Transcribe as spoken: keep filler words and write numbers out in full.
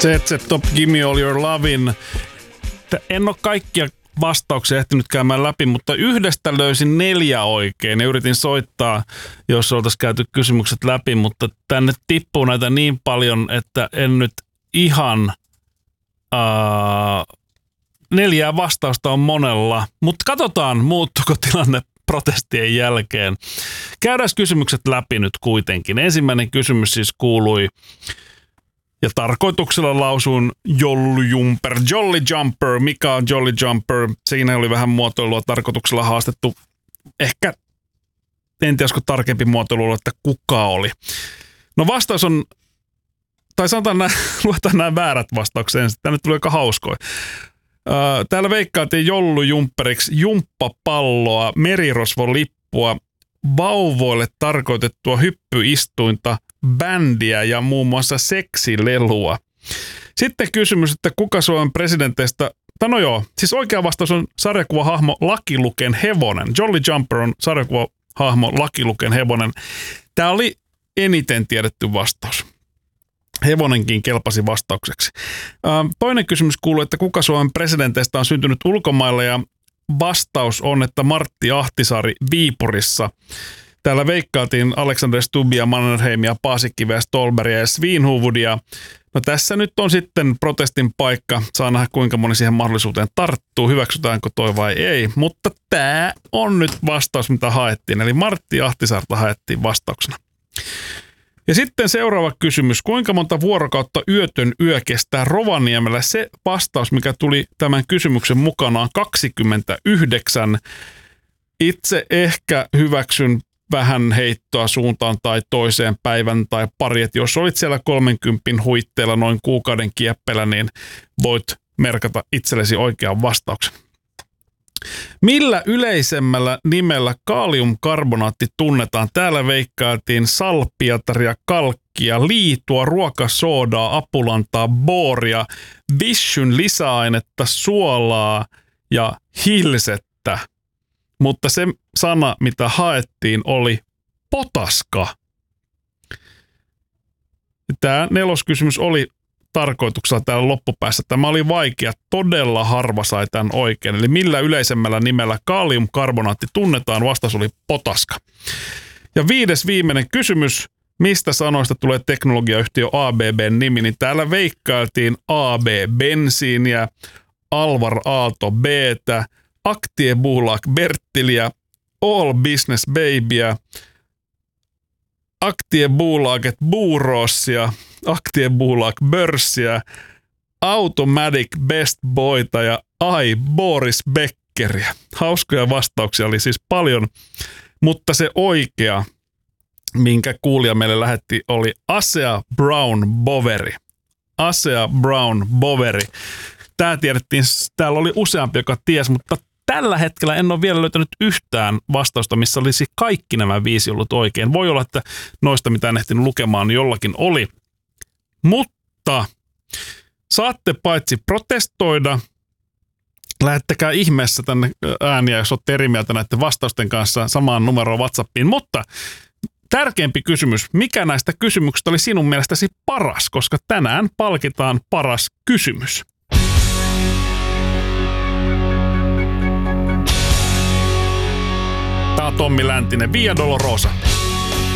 Z Z Top, Gimme All Your Lovin'. En ole kaikkia vastauksia ehtinyt käymään läpi, mutta yhdestä löysin neljä oikein ja yritin soittaa, jos oltaisiin käyty kysymykset läpi, mutta tänne tippuu näitä niin paljon, että en nyt ihan... Uh, neljää vastausta on monella, mutta katsotaan, muuttuuko tilanne protestien jälkeen. Käydään kysymykset läpi nyt kuitenkin. Ensimmäinen kysymys siis kuului, ja tarkoituksella lausuin Jolly Jumper, Jolly Jumper, mikä on Jolly Jumper? Siinä oli vähän muotoilua tarkoituksella haastettu. Ehkä, en tiedä, olisiko tarkempi muotoilu, että kuka oli. No vastaus on, tai sanotaan näin, luetaan nämä väärät vastaukset ensin. Tänne tuli aika hauskoja. Täällä veikkaatiin jollujumperiksi jumppapalloa, merirosvolippua, vauvoille tarkoitettua hyppyistuinta, bändiä ja muun muassa seksilelua. Sitten kysymys, että kuka Suomen presidenteistä... No joo, siis oikea vastaus on sarjakuvahahmo Lucky Luken hevonen. Jolly Jumper on sarjakuvahahmo Lucky Luken hevonen. Tämä oli eniten tiedetty vastaus. Hevonenkin kelpasi vastaukseksi. Toinen kysymys kuuluu, että kuka Suomen presidenteistä on syntynyt ulkomailla, ja vastaus on, että Martti Ahtisaari Viipurissa. Täällä veikkaatiin Alexander Stubbia, Mannerheimia, Paasikiveä, Stolberia ja Svinhuvudia. No tässä nyt on sitten protestin paikka. Saa nähdä, kuinka moni siihen mahdollisuuteen tarttuu. Hyväksytäänkö toi vai ei. Mutta tämä on nyt vastaus, mitä haettiin. Eli Martti Ahtisaarta haettiin vastauksena. Ja sitten seuraava kysymys. Kuinka monta vuorokautta yötön yö kestää Rovaniemellä? Se vastaus, mikä tuli tämän kysymyksen mukana, on kaksikymmentäyhdeksän. Itse ehkä hyväksyn vähän heittoa suuntaan tai toiseen päivän tai pari. Et jos olit siellä kolmenkympin huitteella noin kuukauden kieppeillä, niin voit merkata itsellesi oikean vastauksen. Millä yleisemmällä nimellä kaaliumkarbonaatti tunnetaan? Täällä veikkaatiin salpiataria, kalkkia, liitua, ruokasoodaa, apulantaa, booria, vishyn lisäainetta, suolaa ja hilsettä. Mutta se sana, mitä haettiin, oli potaska. Tämä neloskysymys oli tarkoituksella täällä loppupäässä. Tämä oli vaikea. Todella harva sai tämän oikein. Eli millä yleisemmällä nimellä kaaliumkarbonaatti tunnetaan? Vastaus oli potaska. Ja viides viimeinen kysymys. Mistä sanoista tulee teknologiayhtiö A B B:n nimi? Niin täällä veikkailtiin A B-bensiiniä, Alvar Aalto B:tä, Aktiebolag Bertiliä, All Business Babyä, Aktiebolaget Buurossia, Aktiebolag Börssiä, Automatic Best Boyta ja ai Boris Beckeriä. Hauskoja vastauksia oli siis paljon, mutta se oikea, minkä kuulija meille lähetti, oli Asea Brown Boveri. Asea Brown Boveri. Tämä tiedettiin, täällä oli useampi, joka tiesi, mutta tällä hetkellä en ole vielä löytänyt yhtään vastausta, missä olisi kaikki nämä viisi ollut oikein. Voi olla, että noista, mitä en ehtinyt lukemaan, jollakin oli. Mutta saatte paitsi protestoida, lähettäkää ihmeessä tänne ääniä, jos olette eri mieltä näiden vastausten kanssa samaan numeroon WhatsAppiin. Mutta tärkeämpi kysymys, mikä näistä kysymyksistä oli sinun mielestäsi paras, koska tänään palkitaan paras kysymys. Tämä on Tommi Läntinen, Via Dolorosa.